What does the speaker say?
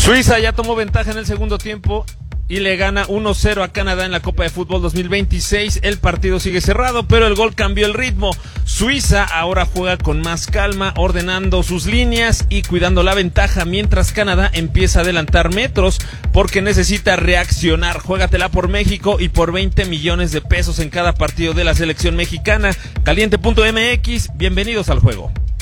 Suiza ya tomó ventaja en el segundo tiempo y le gana 1-0 a Canadá en la Copa de Fútbol 2026. El partido sigue cerrado, pero el gol cambió el ritmo. Suiza ahora juega con más calma, ordenando sus líneas y cuidando la ventaja, mientras Canadá empieza a adelantar metros porque necesita reaccionar. Juégatela por México y por 20 millones de pesos en cada partido de la selección mexicana. Caliente.mx, bienvenidos al juego.